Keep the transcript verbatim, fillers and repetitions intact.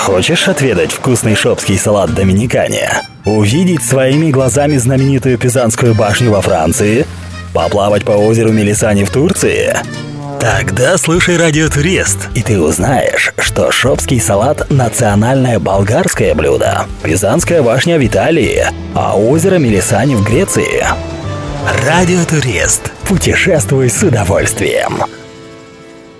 Хочешь отведать вкусный шопский салат Доминикане? Увидеть своими глазами знаменитую Пизанскую башню во Франции? Поплавать по озеру Мелисани в Турции? Тогда слушай Радиотурист, и ты узнаешь, что шопский салат – национальное болгарское блюдо, Пизанская башня в Италии, а озеро Мелисани в Греции. Радиотурист. Путешествуй с удовольствием.